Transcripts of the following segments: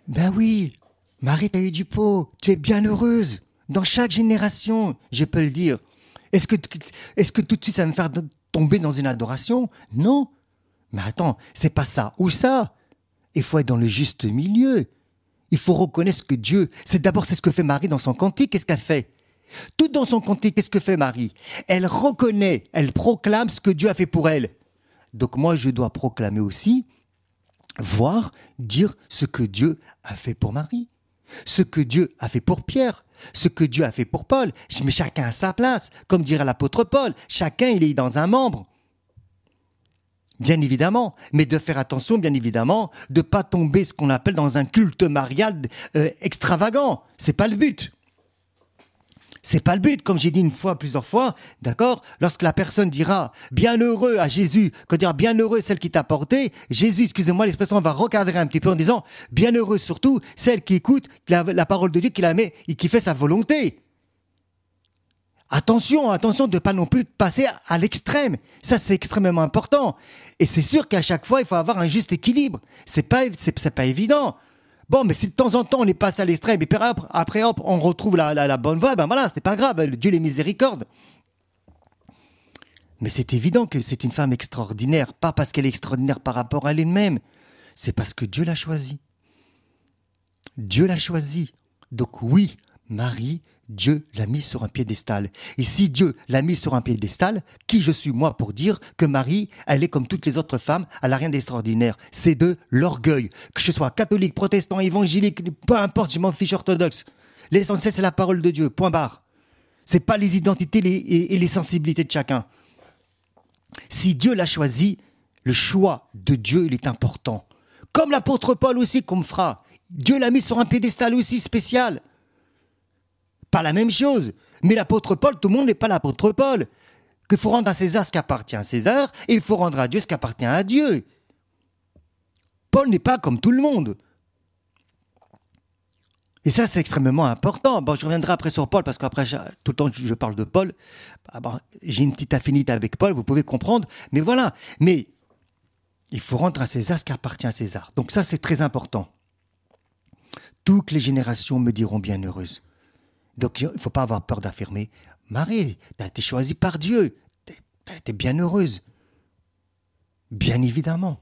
Ben oui, Marie, t'as eu du pot, tu es bien heureuse. Dans chaque génération, je peux le dire. Est-ce que, est-ce que tout de suite ça va me faire tomber dans une adoration? Non. Mais attends, c'est pas ça ou ça. Il faut être dans le juste milieu. Il faut reconnaître que Dieu, c'est ce que fait Marie dans son cantique. Qu'est-ce qu'elle fait? Tout dans son cantique, qu'est-ce que fait Marie? Elle reconnaît, elle proclame ce que Dieu a fait pour elle. Donc moi, je dois proclamer aussi, voir, dire ce que Dieu a fait pour Marie, ce que Dieu a fait pour Pierre, ce que Dieu a fait pour Paul. Mais chacun à sa place, comme dirait l'apôtre Paul, chacun il est dans un membre. Bien évidemment, mais de faire attention, bien évidemment, de ne pas tomber ce qu'on appelle dans un culte marial extravagant. C'est pas le but. C'est pas le but, comme j'ai dit plusieurs fois, d'accord? Lorsque la personne dira bienheureux à Jésus, quand dira bienheureux celle qui t'a porté, Jésus, excusez-moi, l'expression va recadrer un petit peu en disant bienheureux surtout celle qui écoute la parole de Dieu, qui la met et qui fait sa volonté. Attention de ne pas non plus passer à l'extrême. Ça, c'est extrêmement important. Et c'est sûr qu'à chaque fois, il faut avoir un juste équilibre. C'est pas évident. Bon, mais si de temps en temps on est passé à l'extrême et puis après hop, on retrouve la bonne voie, ben voilà, c'est pas grave, Dieu les miséricorde. Mais c'est évident que c'est une femme extraordinaire, pas parce qu'elle est extraordinaire par rapport à elle-même, c'est parce que Dieu l'a choisie. Dieu l'a choisie. Donc oui, Marie, Dieu l'a mise sur un piédestal. Et si Dieu l'a mise sur un piédestal, qui je suis moi pour dire que Marie, elle est comme toutes les autres femmes, elle n'a rien d'extraordinaire. C'est de l'orgueil. Que je sois catholique, protestant, évangélique, peu importe, je m'en fiche orthodoxe. L'essentiel, c'est la parole de Dieu, point barre. C'est pas les identités et les sensibilités de chacun. Si Dieu l'a choisi, le choix de Dieu, il est important. Comme l'apôtre Paul aussi, qu'on me fera. Dieu l'a mis sur un piédestal aussi spécial. Pas la même chose. Mais l'apôtre Paul, tout le monde n'est pas l'apôtre Paul. Qu'il faut rendre à César ce qui appartient à César et il faut rendre à Dieu ce qui appartient à Dieu. Paul n'est pas comme tout le monde. Et ça, c'est extrêmement important. Bon, je reviendrai après sur Paul parce qu'après, tout le temps que je parle de Paul, j'ai une petite affinité avec Paul, vous pouvez comprendre. Mais voilà. Mais il faut rendre à César ce qui appartient à César. Donc ça, c'est très important. Toutes les générations me diront bienheureuse. Donc, il ne faut pas avoir peur d'affirmer « Marie, tu as été choisie par Dieu, tu as été bien heureuse. » Bien évidemment.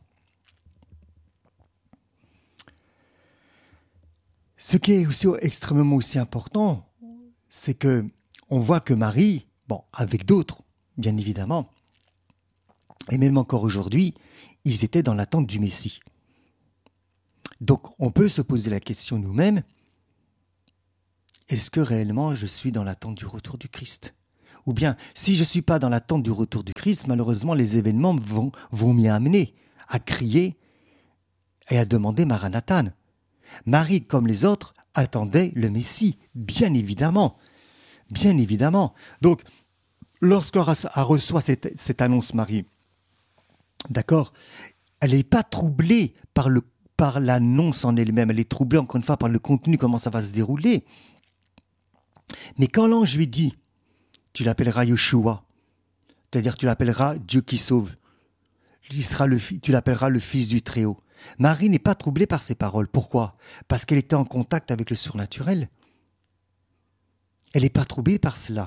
Ce qui est aussi extrêmement aussi important, c'est que on voit que Marie, bon, avec d'autres, bien évidemment, et même encore aujourd'hui, ils étaient dans l'attente du Messie. Donc, on peut se poser la question nous-mêmes, est-ce que réellement je suis dans l'attente du retour du Christ? Ou bien, si je ne suis pas dans l'attente du retour du Christ, malheureusement, les événements vont m'y amener à crier et à demander Maranathan. Marie, comme les autres, attendait le Messie, bien évidemment. Bien évidemment. Donc, lorsqu'elle reçoit cette annonce, Marie, d'accord, elle n'est pas troublée par l'annonce en elle-même, elle est troublée encore une fois par le contenu, comment ça va se dérouler. Mais quand l'ange lui dit, tu l'appelleras Yeshua, c'est-à-dire tu l'appelleras Dieu qui sauve, tu l'appelleras le Fils du Très-Haut. Marie n'est pas troublée par ces paroles. Pourquoi? Parce qu'elle était en contact avec le surnaturel. Elle n'est pas troublée par cela.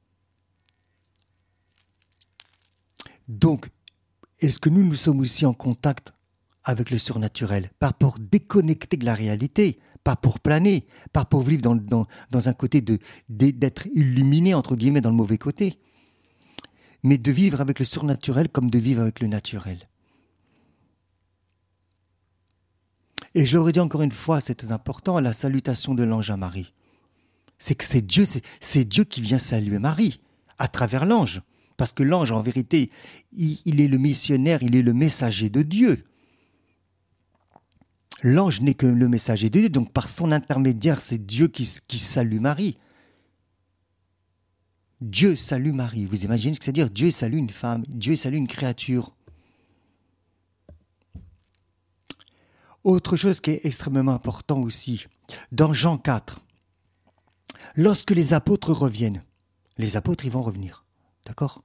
Donc, est-ce que nous sommes aussi en contact avec le surnaturel? Pas pour déconnecter de la réalité, pas pour planer, pas pour vivre dans un côté d'être illuminé, entre guillemets, dans le mauvais côté, mais de vivre avec le surnaturel comme de vivre avec le naturel. Et je l'aurais dit encore une fois, c'est très important, la salutation de l'ange à Marie. C'est que c'est Dieu qui vient saluer Marie, à travers l'ange. Parce que l'ange, en vérité, il est le missionnaire, il est le messager de Dieu. L'ange n'est que le messager de Dieu, donc par son intermédiaire, c'est Dieu qui salue Marie. Dieu salue Marie. Vous imaginez ce que c'est dire? Dieu salue une femme, Dieu salue une créature. Autre chose qui est extrêmement important aussi, dans Jean 4, lorsque les apôtres reviennent, les apôtres ils vont revenir, d'accord?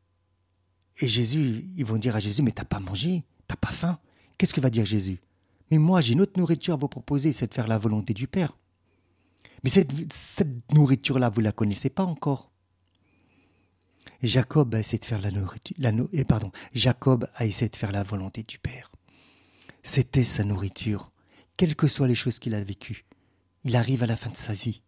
Et Jésus, ils vont dire à Jésus, mais t'as pas mangé, t'as pas faim. Qu'est-ce que va dire Jésus? Mais moi, j'ai une autre nourriture à vous proposer, c'est de faire la volonté du Père. Mais cette nourriture-là, vous ne la connaissez pas encore. Et Jacob a essayé de faire Jacob a essayé de faire la volonté du Père. C'était sa nourriture, quelles que soient les choses qu'il a vécues. Il arrive à la fin de sa vie.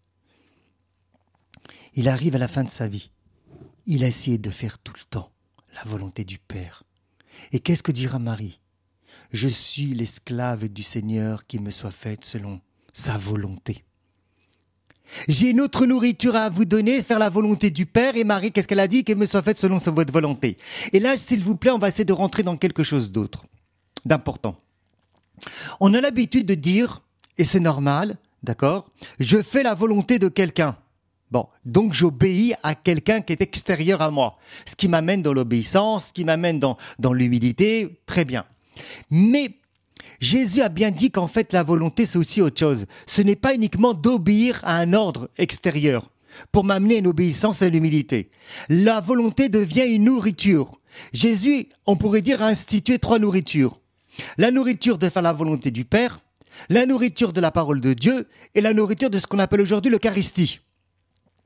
Il arrive à la fin de sa vie. Il a essayé de faire tout le temps la volonté du Père. Et qu'est-ce que dira Marie ? Je suis l'esclave du Seigneur, qu'il me soit faite selon sa volonté. J'ai une autre nourriture à vous donner, faire la volonté du Père. Et Marie, qu'est-ce qu'elle a dit ? Qu'elle me soit faite selon votre volonté. Et là, s'il vous plaît, on va essayer de rentrer dans quelque chose d'autre, d'important. On a l'habitude de dire, et c'est normal, d'accord, je fais la volonté de quelqu'un. Bon, donc j'obéis à quelqu'un qui est extérieur à moi. Ce qui m'amène dans l'obéissance, ce qui m'amène dans l'humilité, très bien. Mais Jésus a bien dit qu'en fait la volonté c'est aussi autre chose. Ce n'est pas uniquement d'obéir à un ordre extérieur pour m'amener à une obéissance et à l'humilité. La volonté devient une nourriture. Jésus, on pourrait dire, a institué 3 nourritures. La nourriture de faire la volonté du Père, la nourriture de la parole de Dieu et la nourriture de ce qu'on appelle aujourd'hui l'Eucharistie. D'accord ?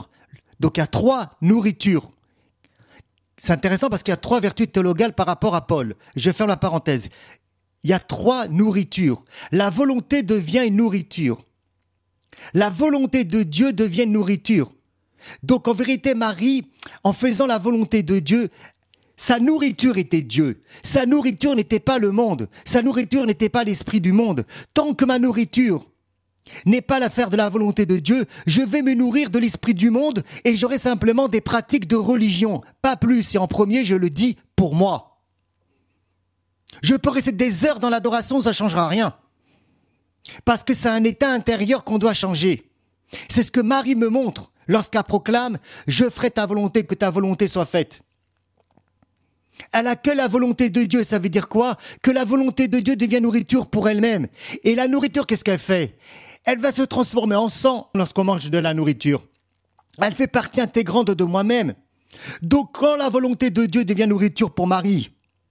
Donc il y a 3 nourritures. C'est intéressant parce qu'il y a 3 vertus théologales par rapport à Paul. Je ferme la parenthèse. Il y a 3 nourritures. La volonté devient une nourriture. La volonté de Dieu devient une nourriture. Donc en vérité, Marie, en faisant la volonté de Dieu, sa nourriture était Dieu. Sa nourriture n'était pas le monde. Sa nourriture n'était pas l'esprit du monde. Tant que ma nourriture n'est pas l'affaire de la volonté de Dieu, je vais me nourrir de l'esprit du monde et j'aurai simplement des pratiques de religion. Pas plus. Et en premier, je le dis pour moi. Je peux rester des heures dans l'adoration, ça ne changera rien. Parce que c'est un état intérieur qu'on doit changer. C'est ce que Marie me montre lorsqu'elle proclame « Je ferai ta volonté, que ta volonté soit faite ». Elle a que la volonté de Dieu. Ça veut dire quoi ? Que la volonté de Dieu devient nourriture pour elle-même. Et la nourriture, qu'est-ce qu'elle fait ? Elle va se transformer en sang lorsqu'on mange de la nourriture. Elle fait partie intégrante de moi-même. Donc quand la volonté de Dieu devient nourriture pour Marie,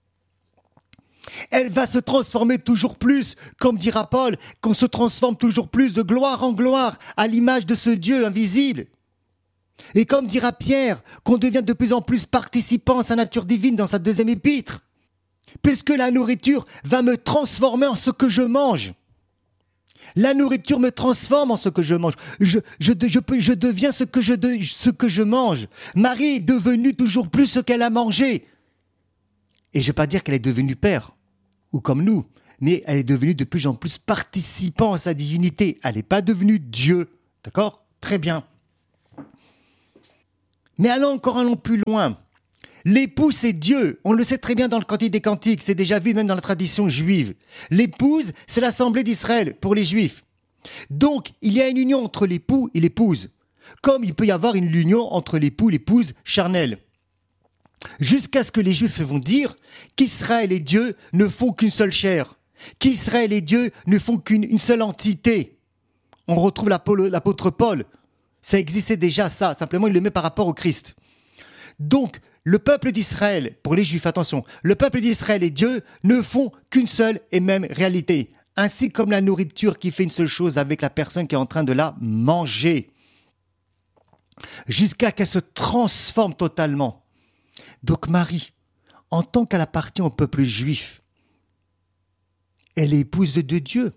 elle va se transformer toujours plus, comme dira Paul, qu'on se transforme toujours plus de gloire en gloire à l'image de ce Dieu invisible. Et comme dira Pierre, qu'on devient de plus en plus participant à sa nature divine dans sa 2e épître, puisque la nourriture va me transformer en ce que je mange. La nourriture me transforme en ce que je mange. Je deviens ce que je mange. Marie est devenue toujours plus ce qu'elle a mangé. Et je ne vais pas dire qu'elle est devenue père, ou comme nous, mais elle est devenue de plus en plus participant à sa divinité. Elle n'est pas devenue Dieu. D'accord ? Très bien. Mais allons plus loin. L'époux, c'est Dieu. On le sait très bien dans le Cantique des Cantiques. C'est déjà vu même dans la tradition juive. L'épouse, c'est l'assemblée d'Israël pour les Juifs. Donc, il y a une union entre l'époux et l'épouse. Comme il peut y avoir une union entre l'époux et l'épouse charnelle. Jusqu'à ce que les Juifs vont dire qu'Israël et Dieu ne font qu'une seule chair. Qu'Israël et Dieu ne font qu'une seule entité. On retrouve l'apôtre Paul. Ça existait déjà ça, simplement il le met par rapport au Christ. Donc, le peuple d'Israël, pour les Juifs, attention, le peuple d'Israël et Dieu ne font qu'une seule et même réalité. Ainsi comme la nourriture qui fait une seule chose avec la personne qui est en train de la manger. Jusqu'à qu'elle se transforme totalement. Donc Marie, en tant qu'elle appartient au peuple juif, elle est épouse de Dieu.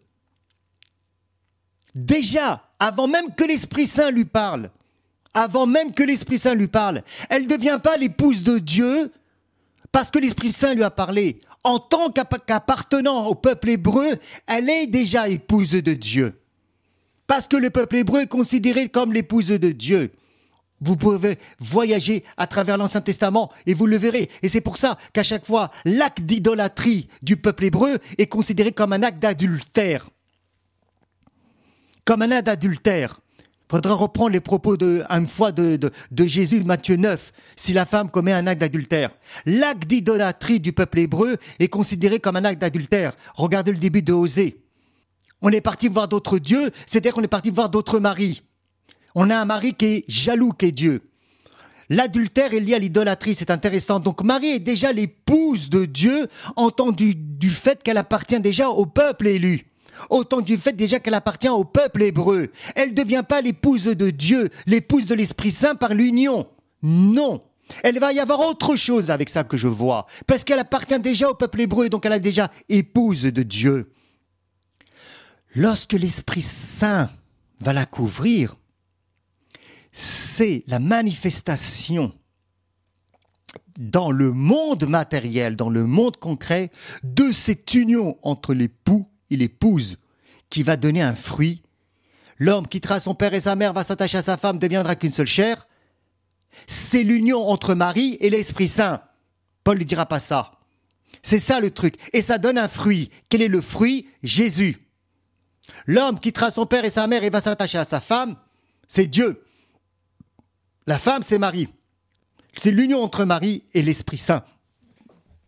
Déjà, avant même que l'Esprit Saint lui parle, elle ne devient pas l'épouse de Dieu parce que l'Esprit Saint lui a parlé. En tant qu'appartenant au peuple hébreu, elle est déjà épouse de Dieu. Parce que le peuple hébreu est considéré comme l'épouse de Dieu. Vous pouvez voyager à travers l'Ancien Testament et vous le verrez. Et c'est pour ça qu'à chaque fois, l'acte d'idolâtrie du peuple hébreu est considéré comme un acte d'adultère. Comme un acte d'adultère. Il faudra reprendre les propos de Jésus de Matthieu 9, si la femme commet un acte d'adultère. L'acte d'idolâtrie du peuple hébreu est considéré comme un acte d'adultère. Regardez le début de Osée. On est parti voir d'autres dieux, c'est-à-dire qu'on est parti voir d'autres maris. On a un mari qui est jaloux, qui est Dieu. L'adultère est lié à l'idolâtrie, c'est intéressant. Donc Marie est déjà l'épouse de Dieu, entendu du fait qu'elle appartient déjà au peuple élu. Autant du fait déjà qu'elle appartient au peuple hébreu. Elle ne devient pas l'épouse de Dieu, l'épouse de l'Esprit Saint par l'union. Non. Elle va y avoir autre chose avec ça que je vois. Parce qu'elle appartient déjà au peuple hébreu, donc elle est déjà épouse de Dieu. Lorsque l'Esprit Saint va la couvrir, c'est la manifestation dans le monde matériel, dans le monde concret, de cette union entre l'époux et l'épouse qui va donner un fruit. L'homme quittera son père et sa mère, va s'attacher à sa femme, deviendra qu'une seule chair. C'est l'union entre Marie et l'Esprit Saint. Paul ne dira pas ça. C'est ça le truc. Et ça donne un fruit. Quel est le fruit? Jésus. L'homme quittera son père et sa mère et va s'attacher à sa femme. C'est Dieu. La femme, c'est Marie. C'est l'union entre Marie et l'Esprit Saint.